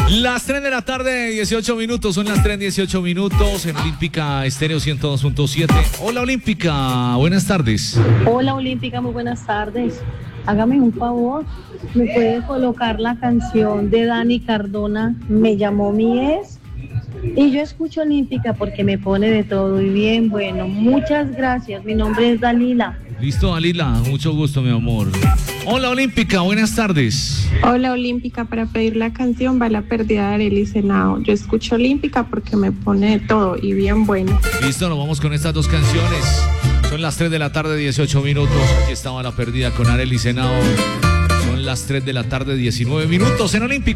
Las 3 de la tarde, 18 minutos, son las 3:18 minutos en Olímpica Estéreo 102.7. Hola Olímpica, buenas tardes. Hola Olímpica, muy buenas tardes. Hágame un favor, ¿me puede colocar la canción de Dani Cardona, Me llamó mi ex? Y yo escucho Olímpica porque me pone de todo y bien, bueno, muchas gracias, mi nombre es Dalila. Listo, Dalila, mucho gusto, mi amor. Hola Olímpica, buenas tardes. Hola Olímpica, para pedir la canción va la pérdida de Arelis Henao. Yo escucho Olímpica porque me pone de todo y bien bueno. Listo, nos vamos con estas dos canciones. Son las 3 de la tarde, 18 minutos. Aquí estaba la perdida con Arelis Henao. Son las 3 de la tarde, 19 minutos en Olímpica.